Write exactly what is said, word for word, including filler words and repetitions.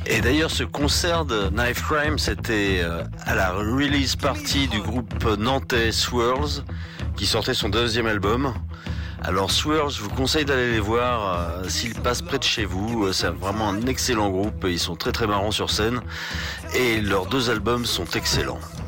Et d'ailleurs, ce concert de Knife Crime, c'était à la release party du groupe nantais Swirls, qui sortait son deuxième album. Alors Swirls, je vous conseille d'aller les voir euh, s'ils passent près de chez vous. C'est vraiment un excellent groupe, ils sont très très marrants sur scène et leurs deux albums sont excellents.